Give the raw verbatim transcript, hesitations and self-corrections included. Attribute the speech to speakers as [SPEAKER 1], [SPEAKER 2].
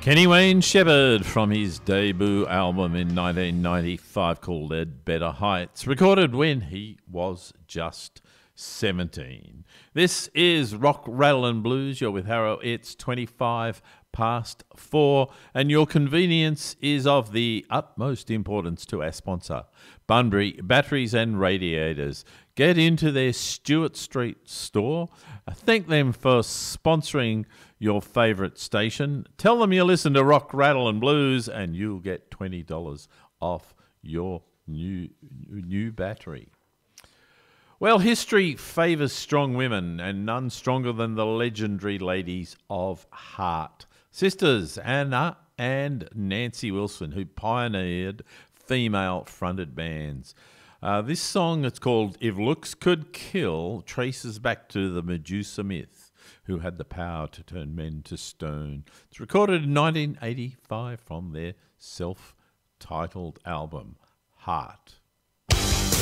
[SPEAKER 1] Kenny Wayne Shepherd from his debut album in nineteen ninety-five called Ed Better Heights, recorded when he was just seventeen. This is Rock, Rattle and Blues. You're with Harrow. It's twenty-five past four, and your convenience is of the utmost importance to our sponsor, Bunbury Batteries and Radiators. Get into their Stewart Street store. Thank them for sponsoring your favourite station. Tell them you listen to Rock, Rattle and Blues, and you'll get twenty dollars off your new new battery. Well, history favours strong women, and none stronger than the legendary ladies of Heart. Sisters Anna and Nancy Wilson, who pioneered female-fronted bands. Uh, this song, it's called If Looks Could Kill, traces back to the Medusa myth, who had the power to turn men to stone. It's recorded in nineteen eighty-five from their self-titled album, Heart.